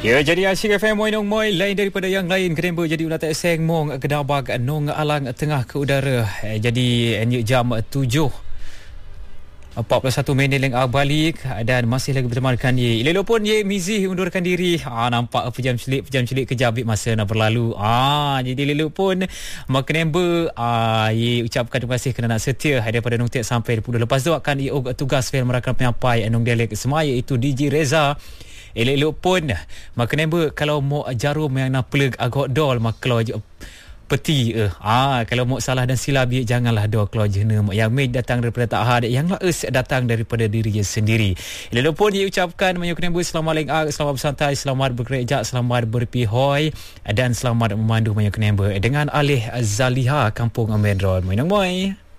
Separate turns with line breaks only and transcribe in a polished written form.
Ya, jadi Asyik FM Moinong Moi lain daripada yang lain. Kenapa jadi ulat seng mong kedabag nong alang tengah ke udara. Jadi jam 7:41 minit leng balik dan masih lagi bersama dengan ye. Elok pun ye Mizi undurkan diri. Nampak pejam celik kejap masa nak berlalu. Jadi elok pun makenember ye ucapkan terima kasih kerana nak setia daripada nong tiap sampai 10. Lepas tu akan ye tugas fail merakam penyampai nong dialek semua iaitu DJ Reza. Elok pun makenember kalau mau jarum yang nak plug agak dol mak kalau peti kalau mau salah dan silap janganlah doa keluar jena yang mai datang daripada tak had yang laes datang daripada diri sendiri. Elok pun dia ucapkan makenember selamat leng selamat bersantai, selamat bekerja, selamat berpihoi dan selamat memandu makenember dengan alih Zaliha Kampung Amendrol. Moinong moi.